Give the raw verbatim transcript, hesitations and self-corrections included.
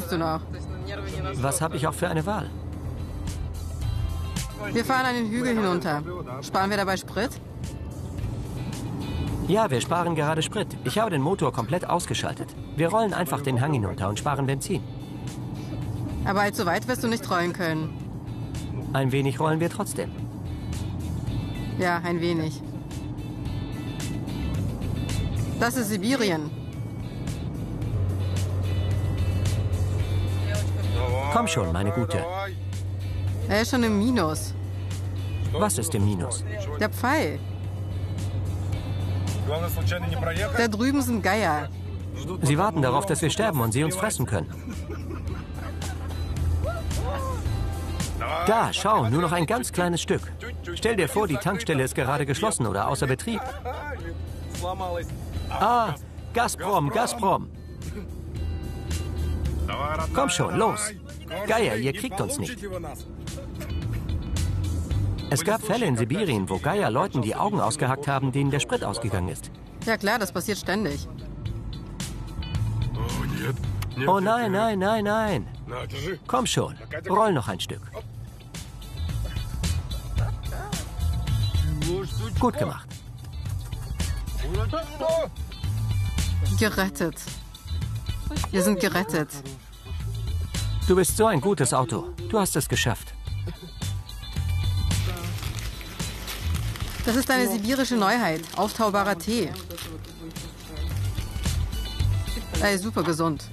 kommst du noch? Was habe ich auch für eine Wahl? Wir fahren einen Hügel hinunter. Sparen wir dabei Sprit? Ja, wir sparen gerade Sprit. Ich habe den Motor komplett ausgeschaltet. Wir rollen einfach den Hang hinunter und sparen Benzin. Aber allzu weit wirst du nicht rollen können. Ein wenig rollen wir trotzdem. Ja, ein wenig. Das ist Sibirien. Komm schon, meine Gute. Er ist schon im Minus. Was ist im Minus? Der Pfeil. Da drüben sind Geier. Sie warten darauf, dass wir sterben und sie uns fressen können. Da, schau, nur noch ein ganz kleines Stück. Stell dir vor, die Tankstelle ist gerade geschlossen oder außer Betrieb. Ah, Gazprom, Gazprom. Komm schon, los. Geier, ihr kriegt uns nicht. Es gab Fälle in Sibirien, wo Geier Leuten die Augen ausgehackt haben, denen der Sprit ausgegangen ist. Ja klar, das passiert ständig. Oh nein, nein, nein, nein. Komm schon, roll noch ein Stück. Gut gemacht. Gerettet. Wir sind gerettet. Du bist so ein gutes Auto. Du hast es geschafft. Das ist eine sibirische Neuheit. Auftaubarer Tee. Ey, super gesund.